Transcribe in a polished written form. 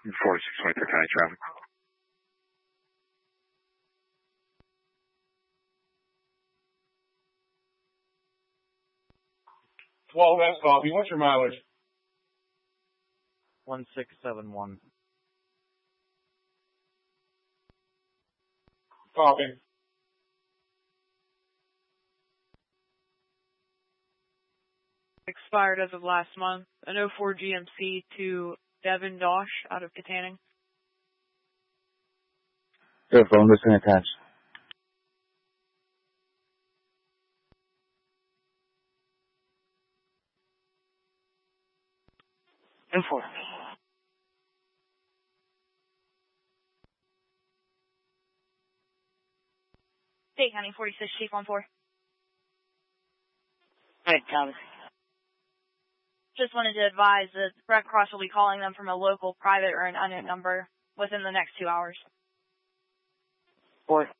4623 County traffic. Well, that's copy. What's your mileage? 1671. Copy. Expired as of last month. An 04 GMC to Devin Dosh out of Katanning. Sure, phone listening attached. N4. Dade County 46, Chief 14. Hey, Thomas. Just wanted to advise that Red Cross will be calling them from a local, private, or an unknown number within the next 2 hours. 4.